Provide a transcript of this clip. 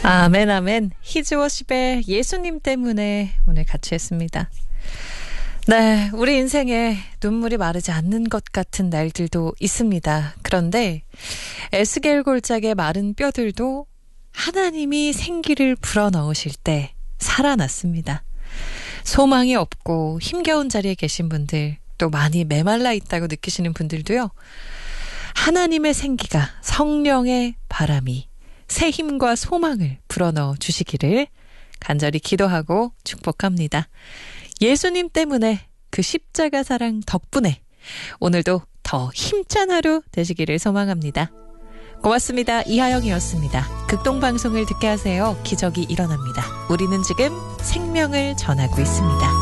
아멘 아멘. 히즈워십의 예수님 때문에 오늘 같이 했습니다. 네, 우리 인생에 눈물이 마르지 않는 것 같은 날들도 있습니다. 그런데 에스겔 골짜기의 마른 뼈들도 하나님이 생기를 불어넣으실 때 살아났습니다. 소망이 없고 힘겨운 자리에 계신 분들, 또 많이 메말라 있다고 느끼시는 분들도요, 하나님의 생기가, 성령의 바람이 새 힘과 소망을 불어넣어 주시기를 간절히 기도하고 축복합니다. 예수님 때문에, 그 십자가 사랑 덕분에 오늘도 더 힘찬 하루 되시기를 소망합니다. 고맙습니다. 이하영이었습니다. 극동방송을 듣게 하세요. 기적이 일어납니다. 우리는 지금 생명을 전하고 있습니다.